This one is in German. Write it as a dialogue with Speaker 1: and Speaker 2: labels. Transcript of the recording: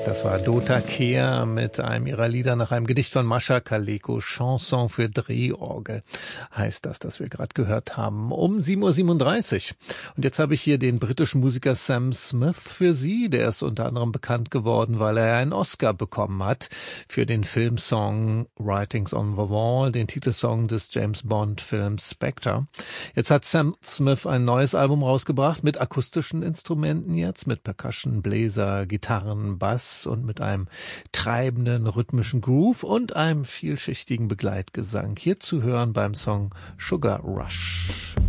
Speaker 1: Das war Dota Kehr mit einem ihrer Lieder nach einem Gedicht von Mascha Kaleko. Chanson für Drehorgel heißt das wir gerade gehört haben. Um 7:37 Uhr. Und jetzt habe ich hier den britischen Musiker Sam Smith für Sie. Der ist unter anderem bekannt geworden, weil er einen Oscar bekommen hat für den Filmsong Writings on the Wall, den Titelsong des James-Bond-Films Spectre. Jetzt hat Sam Smith ein neues Album rausgebracht mit akustischen Instrumenten jetzt, mit Percussion, Bläser, Gitarren, Bass und mit einem treibenden rhythmischen Groove und einem vielschichtigen Begleitgesang. Hier zu hören beim Song Sugar Rush.